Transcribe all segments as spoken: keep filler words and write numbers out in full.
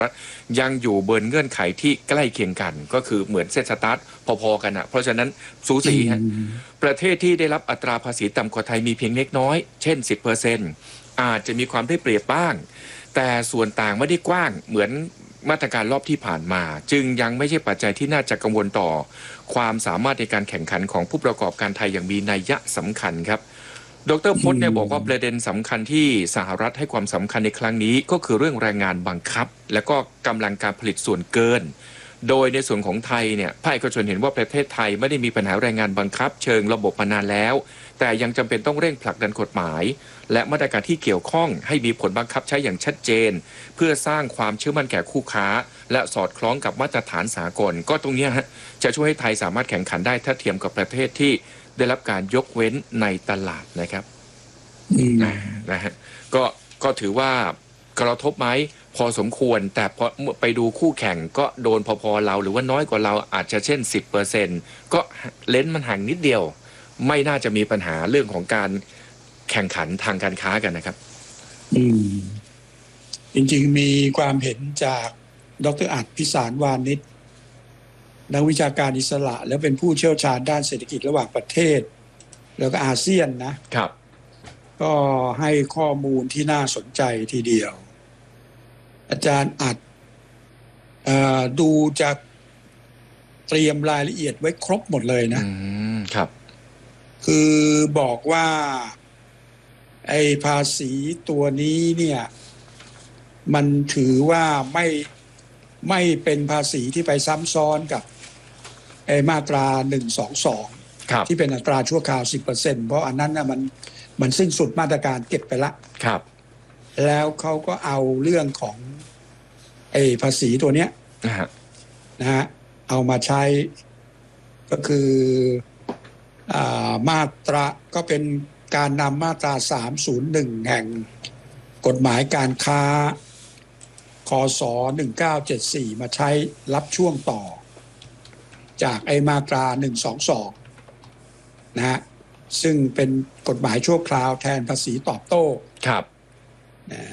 ยังอยู่บนเงื่อนไขที่ใกล้เคียงกันก็คือเหมือนเซตสตาร์ทพอๆกันนะเพราะฉะนั้นสูสีฮะประเทศที่ได้รับอัตราภาษีต่ำกว่าไทยมีเพียงเล็กน้อยเช่น สิบเปอร์เซ็นต์ อาจจะมีความได้เปรียบบ้างแต่ส่วนต่างไม่ได้กว้างเหมือนมาตรการรอบที่ผ่านมาจึงยังไม่ใช่ปัจจัยที่น่าจะกังวลต่อความสามารถในการแข่งขันของผู้ประกอบการไทยอย่างมีนัยยะสำคัญครับดร.พจน์เนี่ยบอกว่าประเด็นสำคัญที่สหรัฐให้ความสำคัญในครั้งนี้ก็คือเรื่องแรงงานบังคับและก็กำลังการผลิตส่วนเกินโดยในส่วนของไทยเนี่ยภาคเอกชนเห็นว่าประเทศไทยไม่ได้มีปัญหาแรงงานบังคับเชิงระบบมานานแล้วแต่ยังจำเป็นต้องเร่งผลักดันกฎหมายและมาตรการที่เกี่ยวข้องให้มีผลบังคับใช้อย่างชัดเจนเพื่อสร้างความเชื่อมั่นแก่คู่ค้าและสอดคล้องกับมาตรฐานสากลก็ตรงนี้ฮะจะช่วยให้ไทยสามารถแข่งขันได้ถ้าเทียมกับประเทศที่ได้รับการยกเว้นในตลาดนะครับนะฮะก็ก็ถือว่ากระทบไหมพอสมควรแต่พอไปดูคู่แข่งก็โดนพอๆเราหรือว่าน้อยกว่าเราอาจจะเช่น สิบเปอร์เซ็นต์ ก็เลนส์มันห่างนิดเดียวไม่น่าจะมีปัญหาเรื่องของการแข่งขันทางการค้ากันนะครับอืมจริงๆมีความเห็นจากดร.อัฏฐพิสารวานิชนักวิชาการอิสระและเป็นผู้เชี่ยวชาญด้านเศรษฐกิจระหว่างประเทศแล้วก็อาเซียนนะครับก็ให้ข้อมูลที่น่าสนใจทีเดียวอาจารย์อัฏฐดูจะเตรียมรายละเอียดไว้ครบหมดเลยนะครับคือบอกว่าไอ้ภาษีตัวนี้เนี่ยมันถือว่าไม่ไม่เป็นภาษีที่ไปซ้ำซ้อนกับไอ้มาตราหนึ่งสองสองที่เป็นอัตราชั่วคราว สิบเปอร์เซ็นต์ เพราะอันนั้นน่ะมันมันสิ้นสุดมาตรการเก็บไปละครับแล้วเขาก็เอาเรื่องของไอ้ภาษีตัวเนี้ยนะฮะเอามาใช้ก็คืออ่ามาตราก็เป็นการนำมาตราสามศูนย์หนึ่งแห่งกฎหมายการค้าคศหนึ่งเก้าเจ็ดสี่มาใช้รับช่วงต่อจากไอ้มาตราหนึ่งสองสองนะฮะซึ่งเป็นกฎหมายชั่วคราวแทนภาษีตอบโต้ครับนะ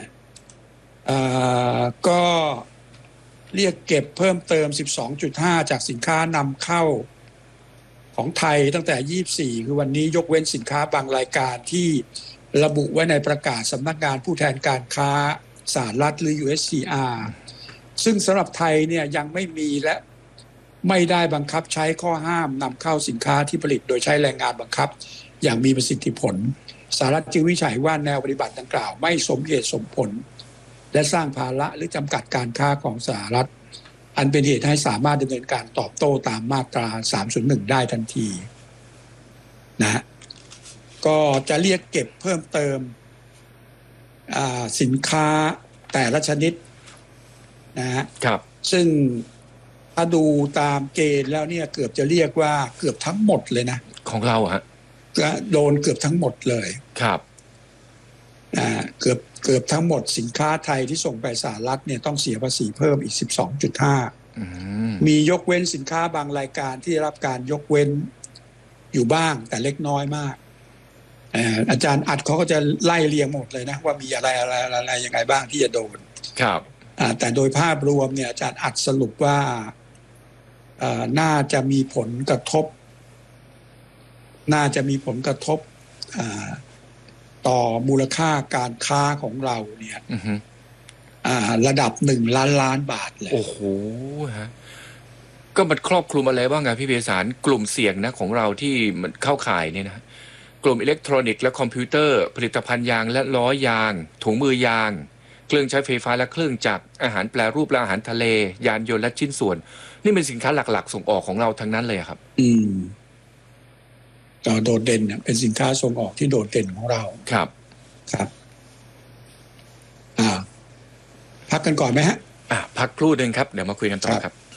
ก็เรียกเก็บเพิ่มเติม สิบสองจุดห้า จากสินค้านำเข้าของไทยตั้งแต่ยี่สิบสี่คือวันนี้ยกเว้นสินค้าบางรายการที่ระบุไว้ในประกาศสำนักงานผู้แทนการค้าสหรัฐหรือ ยู เอส ซี อาร์ ซึ่งสำหรับไทยเนี่ยยังไม่มีและไม่ได้บังคับใช้ข้อห้ามนำเข้าสินค้าที่ผลิตโดยใช้แรงงานบังคับอย่างมีประสิทธิผลสหรัฐจึงวิจัยว่าแนวปฏิบัติดังกล่าวไม่สมเหตุสมผลและสร้างภาระหรือจำกัดการค้าของสหรัฐอันเป็นเหตุให้สามารถดำเนินการตอบโต้ตามมาตราสามศูนย์หนึ่งได้ทันทีนะก็จะเรียกเก็บเพิ่มเติมสินค้าแต่ละชนิดนะฮะครับซึ่งถ้าดูตามเกณฑ์แล้วเนี่ยเกือบจะเรียกว่าเกือบทั้งหมดเลยนะของเราฮะโดนเกือบทั้งหมดเลยครับอ่าเกือบเกือบทั้งหมดสินค้าไทยที่ส่งไปสหรัฐเนี่ยต้องเสียภาษีเพิ่มอีก สิบสองจุดห้า มียกเว้นสินค้าบางรายการที่ได้รับการยกเว้นอยู่บ้างแต่เล็กน้อยมากอาจารย์อัดเขาก็จะไล่เรียงหมดเลยนะว่ามีอะไรอะไรอะไรยังไงบ้างที่จะโดนครับแต่โดยภาพรวมเนี่ยอาจารย์อัดสรุปว่าน่าจะมีผลกระทบน่าจะมีผลกระทบต่อมูลค่าการค้าของเราเนี่ยระดับหนึ่งล้านล้านบาทเลยโอ้โหฮะก็มันครอบคลุมอะไรบ้างไงพี่เบสารกลุ่มเสี่ยงนะของเราที่มันเข้าข่ายเนี่ยนะกลุ่มอิเล็กทรอนิกส์และคอมพิวเตอร์ผลิตภัณฑ์ยางและล้อยางถุงมือยางเครื่องใช้ไฟฟ้าและเครื่องจักรอาหารแปรรูปและอาหารทะเลยานยนต์และชิ้นส่วนนี่เป็นสินค้าหลักๆส่งออกของเราทั้งนั้นเลยครับอืมก็โดดเด่นเนี่ยเป็นสินค้าส่งออกที่โดดเด่นของเราครับครับอ่าพักกันก่อนไหมฮะอ่าพักครู่นึงครับเดี๋ยวมาคุยกันต่อครับ